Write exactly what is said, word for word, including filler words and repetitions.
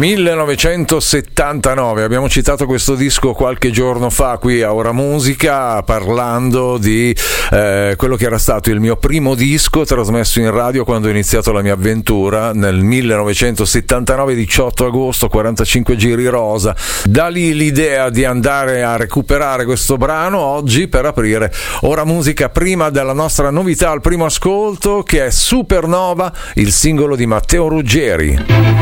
millenovecentosettantanove, abbiamo citato questo disco qualche giorno fa qui a Ora Musica, parlando di eh, quello che era stato il mio primo disco trasmesso in radio quando ho iniziato la mia avventura nel millenovecentosettantanove, diciotto agosto, quarantacinque giri rosa. Da lì l'idea di andare a recuperare questo brano oggi per aprire Ora Musica prima della nostra novità al primo ascolto, che è Supernova, il singolo di Matteo Ruggeri.